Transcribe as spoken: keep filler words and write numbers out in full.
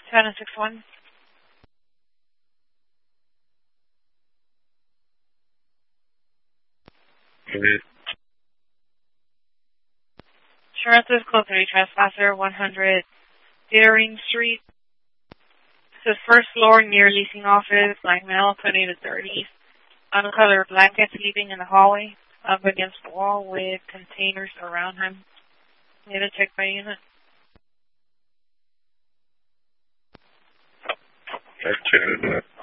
seven six one. Mm-hmm. Insurance is code three, trespasser, one hundred Deering Street. This is first floor near leasing office, blank mail, twenty to thirty. Uncolored blanket sleeping in the hallway, up against the wall with containers around him. Need a check by unit. That's